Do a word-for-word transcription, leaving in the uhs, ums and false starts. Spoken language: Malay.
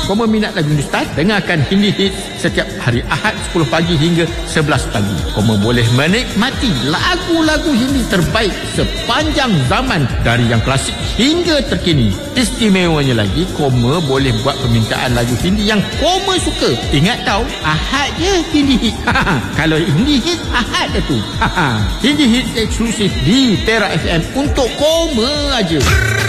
Koma minat lagu Hindustan? Dengarkan Hindi Hits setiap hari Ahad sepuluh pagi hingga sebelas pagi. Koma boleh menikmati lagu-lagu Hindi terbaik sepanjang zaman dari yang klasik hingga terkini. Istimewanya lagi, Koma boleh buat permintaan lagu Hindi yang Koma suka. Ingat tau, Ahad je Hindi Hits. Kalau Hindi Hits, Ahad je tu. Hindi Hits eksklusif di Tera F M untuk Koma aja.